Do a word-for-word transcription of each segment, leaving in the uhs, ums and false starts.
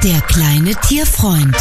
Der kleine Tierfreund.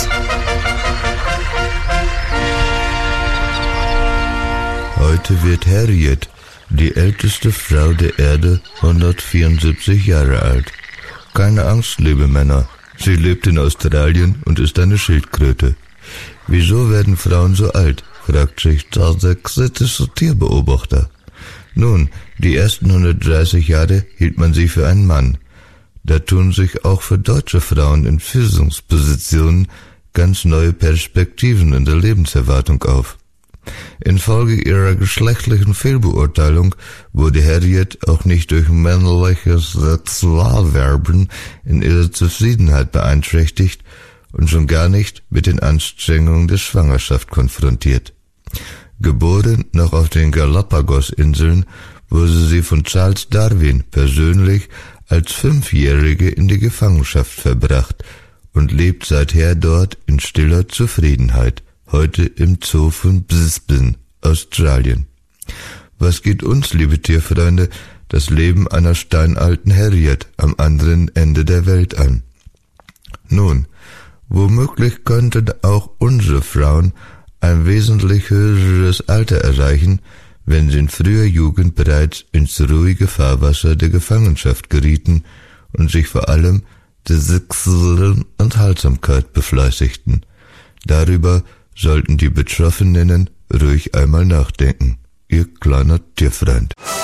Heute wird Harriet, die älteste Frau der Erde, hundertvierundsiebzig Jahre alt. Keine Angst, liebe Männer. Sie lebt in Australien und ist eine Schildkröte. Wieso werden Frauen so alt? Fragt sich der kritische Tierbeobachter. Nun, die ersten hundertdreißig Jahre hielt man sie für einen Mann. Da tun sich auch für deutsche Frauen in Führungspositionen ganz neue Perspektiven in der Lebenserwartung auf. Infolge ihrer geschlechtlichen Fehlbeurteilung wurde Harriet auch nicht durch männliches Sexualverben in ihrer Zufriedenheit beeinträchtigt und schon gar nicht mit den Anstrengungen der Schwangerschaft konfrontiert. Geboren noch auf den Galapagos-Inseln, wurde sie von Charles Darwin persönlich als Fünfjährige in die Gefangenschaft verbracht und lebt seither dort in stiller Zufriedenheit, heute im Zoo von Brisbane, Australien. Was geht uns, liebe Tierfreunde, das Leben einer steinalten Harriet am anderen Ende der Welt an? Nun, womöglich könnten auch unsere Frauen ein wesentlich höheres Alter erreichen, wenn sie in früher Jugend bereits ins ruhige Fahrwasser der Gefangenschaft gerieten und sich vor allem der sexuellen Enthaltsamkeit befleißigten. Darüber sollten die Betroffenen ruhig einmal nachdenken. Ihr kleiner Tierfreund.